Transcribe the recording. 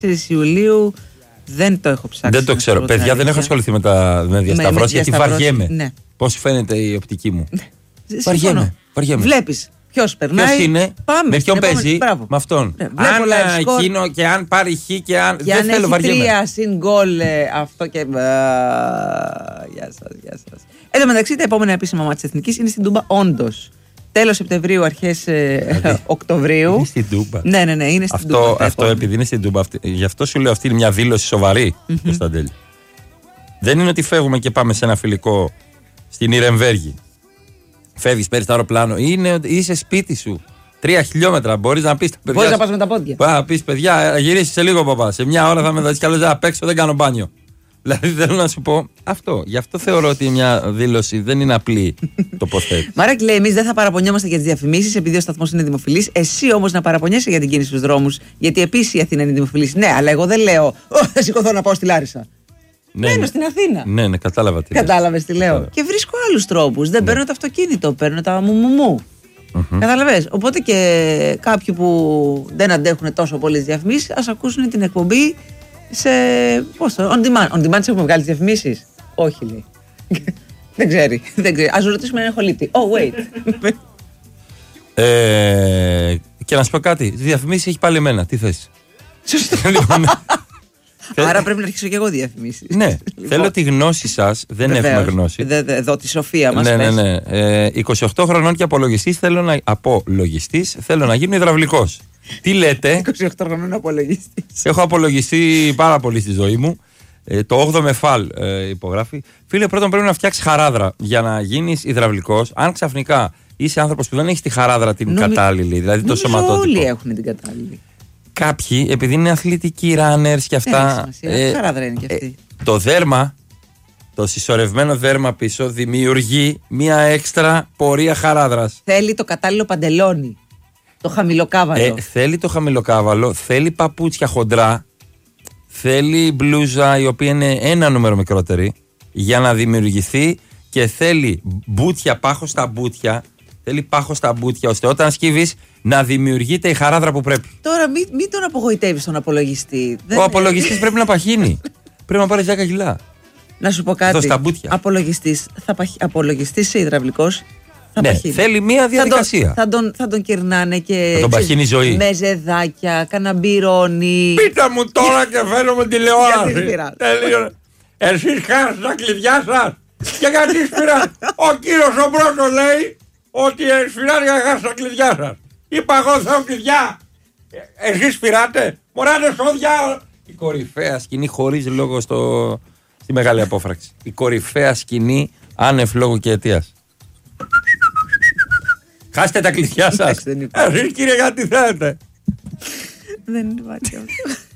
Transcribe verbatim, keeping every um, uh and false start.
Ιουλίου δεν το έχω ψάξει. Δεν το ξέρω. Παιδιά, δεν έχω ασχοληθεί με τα με διασταυρώσεις γιατί βαριέμαι. Ναι. Πώς φαίνεται η οπτική μου. Ναι. Βαριέμαι. βαριέμαι. Βλέπεις ποιος περνάει. Ποιος είναι, πάμε, με ποιον παίζει, μπράβο. με αυτόν. Ναι, αν εκείνο και αν πάρει χ και αν. Και δεν αν θέλω, έχει βαριέμαι. τρία συν γκολ αυτό και. Γεια σας, γεια σας. Εν τω μεταξύ, τα επόμενα επίσημα μάτια της Εθνικής είναι στην Τούμπα, όντως. Τέλος Σεπτεμβρίου, αρχές ε, Οκτωβρίου. Είναι στην Τούμπα. Ναι, ναι, ναι, είναι στην αυτό, Τούμπα. Αυτό επειδή είναι στην Τούμπα. Αυτή, γι' αυτό σου λέω αυτή είναι μια δήλωση σοβαρή, mm-hmm. Κωνσταντέλη. Δεν είναι ότι φεύγουμε και πάμε σε ένα φιλικό στην Ιρεμβέργη. Φεύγεις, παίρνεις το αεροπλάνο. Είναι, είσαι σπίτι σου. Τρία χιλιόμετρα. Μπορείς να πεις τα παιδιά. Μπορείς να πας με τα πόδια. Μπορεί να πεις παιδιά, γυρίσεις σε λίγο παπά. Σε μια ώρα θα με δώσεις κι άλλο να παίξω, δεν κάνω μπάνιο. Δηλαδή θέλω να σου πω αυτό. Γι' αυτό θεωρώ ότι μια δήλωση δεν είναι απλή τοποθέτηση. Μαράκη λέει: εμείς δεν θα παραπονιόμαστε για τις διαφημίσεις επειδή ο σταθμός είναι δημοφιλής. Εσύ όμως να παραπονιέσαι για την κίνηση στους δρόμους. Γιατί επίσης η Αθήνα είναι δημοφιλής. Ναι, αλλά εγώ δεν λέω: θα σηκωθώ να πάω στη Λάρισα. Ναι, μένω ναι. στην Αθήνα. Ναι, ναι, κατάλαβα τι. Κατάλαβες τι λέω. Κατάλαβα. Και βρίσκω άλλους τρόπους. Δεν ναι. παίρνω το αυτοκίνητο, παίρνω τα μουμουμού. Mm-hmm. Κατάλαβες. Οπότε και κάποιοι που δεν αντέχουν τόσο πολλές διαφημίσεις, ας ακούσουν την εκπομπή σε. Πώς το. On demand. On demand έχουμε βγάλει διαφημίσεις. Όχι, λέει. δεν ξέρει. Δεν ξέρει. Ας ρωτήσουμε έναν χολήτη. Oh, wait. ε, και να σου πω κάτι. Τη διαφημίσεις έχει πάλι εμένα. Τι θες. Σωστό. Άρα πρέπει να αρχίσω και εγώ διαφημίσεις. Ναι, λοιπόν. Θέλω τη γνώση σας. Δεν Βεβαίως. Έχουμε γνώση. Δε, δε, εδώ τη σοφία μας. Ναι, ναι, ναι. Ε, είκοσι οκτώ χρονών και απολογιστής θέλω να, απολογιστής, θέλω να γίνω υδραυλικός. Τι λέτε. είκοσι οκτώ χρονών απολογιστής. Έχω απολογιστεί πάρα πολύ στη ζωή μου. Ε, το όγδοο με φαλ ε, υπογράφει. Φίλε, πρώτον πρέπει να φτιάξεις χαράδρα για να γίνεις υδραυλικός. Αν ξαφνικά είσαι άνθρωπος που δεν έχεις τη χαράδρα την Νομι... κατάλληλη, δηλαδή το σωματότυπο. Όλοι έχουν την κατάλληλη. Κάποιοι, επειδή είναι αθλητικοί runners και αυτά. Ε, χαράδρα είναι και αυτή. Ε, το δέρμα, το συσσωρευμένο δέρμα πίσω δημιουργεί μια έξτρα πορεία χαράδρας. Θέλει το κατάλληλο παντελόνι. Το χαμηλοκάβαλο. Ε, θέλει το χαμηλοκάβαλο, θέλει παπούτσια χοντρά, θέλει μπλούζα η οποία είναι ένα νούμερο μικρότερη για να δημιουργηθεί και θέλει μπούτια, πάχο στα μπούτια. Θέλει πάχο στα μπούτια ώστε όταν σκύβεις να δημιουργείται η χαράδρα που πρέπει. Τώρα μην, μην τον απογοητεύεις τον απολογιστή. Ο δεν... απολογιστής πρέπει να παχύνει. Πρέπει να πάρει δέκα κιλά. Να σου πω κάτι. Στα μπούτια. Απολογιστής, θα παχ... απολογιστής υδραυλικός. Θα ναι, παχύνει. θέλει μία διαδικασία. Θα τον, θα τον, θα τον κυρνάνε και. Θα τον παχύνει η ζωή. Με ζεδάκια, καναμπυρώνει. Πείτε μου τώρα και φαίνομαι τηλεόραση. Τελείω. Εσείς χάσατε τα κλειδιά σας. Και γιατί σφυρά. Ο κύριος ο πρώτος λέει ότι σφυράτε για να χάσετε τα κλειδιά σας. Είπα εγώ θέλω κλειδιά. Ε, εσείς σφυράτε. Μωράνε σόδια. Η κορυφαία σκηνή χωρίς λόγο στο... στη μεγάλη απόφραξη. Η κορυφαία σκηνή άνευ λόγου και αιτίας. Χάσετε τα κλειδιά σας. Εσείς κύριε γιατί θέλετε. Δεν υπάρχει αυτό.